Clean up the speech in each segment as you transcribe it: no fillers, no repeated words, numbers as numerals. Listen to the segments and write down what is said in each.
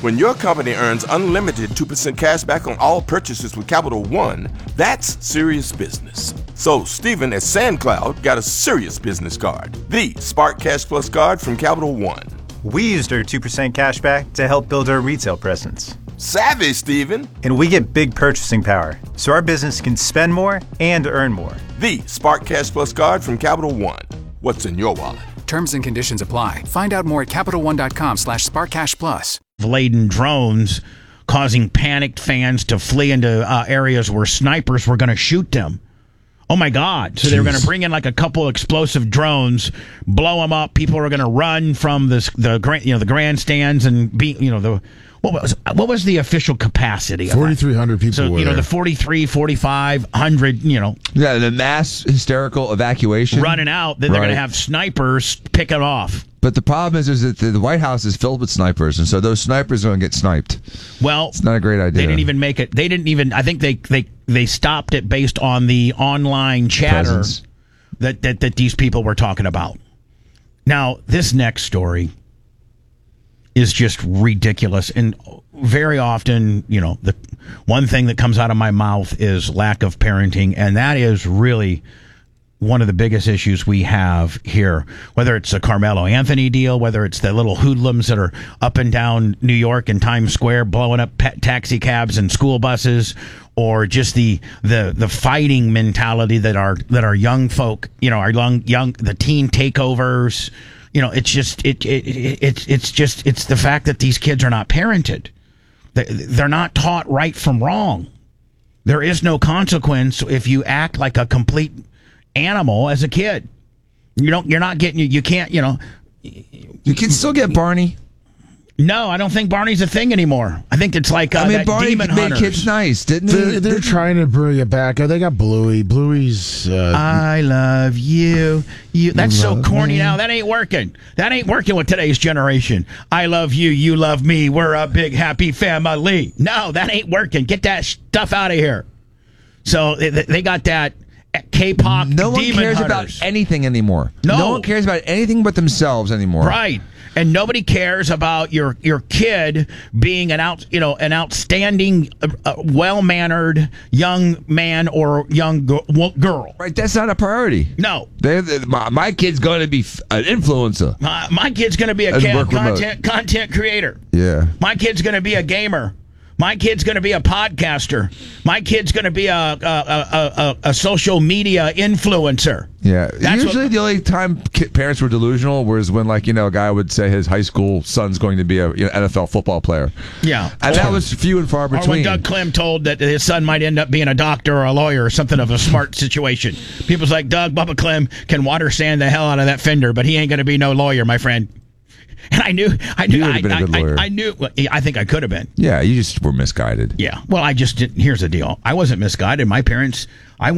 When your company earns unlimited 2% cash back on all purchases with Capital One, that's serious business. So Stephen at SandCloud got a serious business card, the Spark Cash Plus card from Capital One. We used our 2% cash back to help build our retail presence. Savvy, Stephen. And we get big purchasing power, so our business can spend more and earn more. The Spark Cash Plus card from Capital One. What's in your wallet? Terms and conditions apply. Find out more at CapitalOne.com/SparkCashPlus. Laden drones causing panicked fans to flee into areas where snipers were going to shoot them. Oh my God! So they were going to bring in like a couple explosive drones, blow them up. People are going to run from the grandstands and be what was the official capacity? 4,300 people. So the 43, 4,500. Yeah, the mass hysterical evacuation running out. Then they're going to have snipers pick it off. But the problem is that the White House is filled with snipers, and so those snipers are going to get sniped. Well, it's not a great idea. They didn't even make it. They didn't even. I think they stopped it based on the online chatter that these people were talking about. Now, this next story is just ridiculous, and very often, the one thing that comes out of my mouth is lack of parenting, and that is really one of the biggest issues we have here, whether it's a Carmelo Anthony deal, whether it's the little hoodlums that are up and down New York and Times Square blowing up taxi cabs and school buses, or just the fighting mentality that our young folk, our young the teen takeovers. It's just it's the fact that these kids are not parented. They're not taught right from wrong. There is no consequence if you act like a complete animal as a kid. You're not getting you can't. You can still get Barney. No, I don't think Barney's a thing anymore. I think it's like Barney Demon made Hunters. kids nice, didn't he? They're trying to bring it back. They got Bluey. Bluey's. I love you. That's so corny now. That ain't working. That ain't working with today's generation. I love you. You love me. We're a big happy family. No, that ain't working. Get that stuff out of here. So they got that. K-pop. No one Demon cares Hunters. about anything anymore. No one cares about anything but themselves anymore. Right. And nobody cares about your kid being an outstanding, well-mannered young man or young girl. Right, that's not a priority. No. My kid's going to be an influencer. My kid's going to be a content creator. Yeah. My kid's going to be a gamer. My kid's going to be a podcaster. My kid's going to be a social media influencer. Yeah. Usually the only time parents were delusional was when, a guy would say his high school son's going to be a NFL football player. Yeah. And that was few and far between. Or when Doug Clem told that his son might end up being a doctor or a lawyer or something of a smart situation. People's like, Doug, Bubba Clem can water sand the hell out of that fender, but he ain't going to be no lawyer, my friend. And I knew. You would have been a good lawyer. I knew. I think I could have been. Yeah, you just were misguided. Yeah. Well, I just didn't. Here's the deal. I wasn't misguided. My parents. I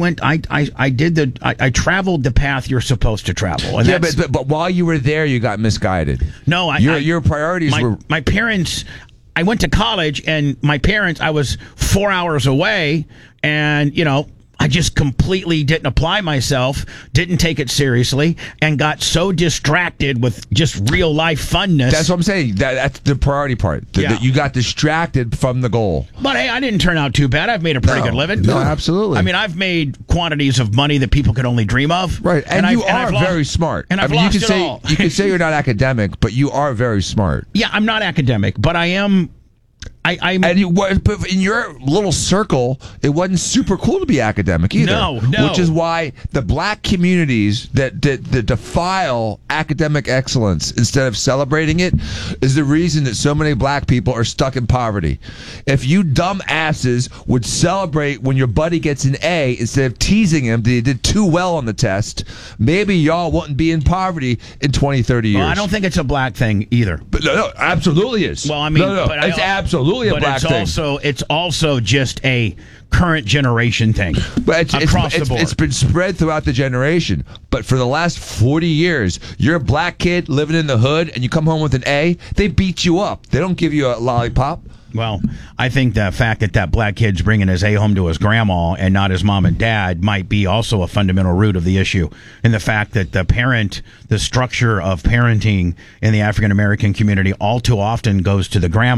traveled the path you're supposed to travel. And yeah, but while you were there, you got misguided. No, your priorities were. My parents. I went to college, and my parents. I was 4 hours away, and I just completely didn't apply myself, didn't take it seriously, and got so distracted with just real life funness. That's what I'm saying. That's the priority part. That you got distracted from the goal. But hey, I didn't turn out too bad. I've made a pretty good living. No, absolutely. I mean, I've made quantities of money that people could only dream of. Right, and you are very smart. And I've lost it all. You can say you're not academic, but you are very smart. Yeah, I'm not academic, but I am. But in your little circle, it wasn't super cool to be academic either. No. Which is why the black communities that defile academic excellence instead of celebrating it is the reason that so many black people are stuck in poverty. If you dumb asses would celebrate when your buddy gets an A instead of teasing him that he did too well on the test, maybe y'all wouldn't be in poverty in 20, 30 years. Well, I don't think it's a black thing either. But no, absolutely is. Well, I mean, but it's absolutely a black thing. It's also just a current generation thing. But across the board. It's been spread throughout the generation. But for the last 40 years, you're a black kid living in the hood, and you come home with an A, they beat you up. They don't give you a lollipop. Well, I think the fact that black kid's bringing his A home to his grandma and not his mom and dad might be also a fundamental root of the issue. And the fact that the structure of parenting in the African American community all too often goes to the grandma.